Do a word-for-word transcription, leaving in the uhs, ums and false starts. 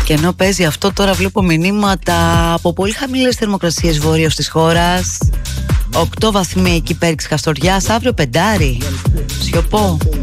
Και ενώ παίζει αυτό, τώρα βλέπω μηνύματα από πολύ χαμηλές θερμοκρασίες βόρειος της χώρας. Οκτώ βαθμοί εκεί Πέριξ Καστοριάς, αύριο πεντάρι. Σιωπώ.